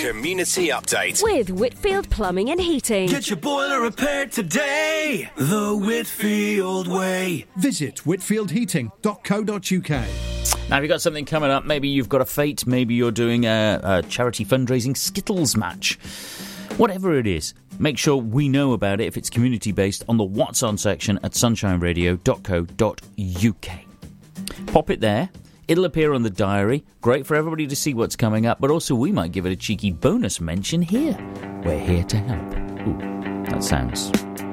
Community Update with Whitfield Plumbing and Heating. Get your boiler repaired today, the Whitfield way. Visit whitfieldheating.co.uk. Now, if you've got something coming up, maybe you've got a fete, maybe you're doing a charity fundraising Skittles match. Whatever it is, make sure we know about it if it's community-based on the What's On section at sunshineradio.co.uk. Pop it there. It'll appear on the diary. Great for everybody to see what's coming up, but also we might give it a cheeky bonus mention here. We're here to help. Ooh, that sounds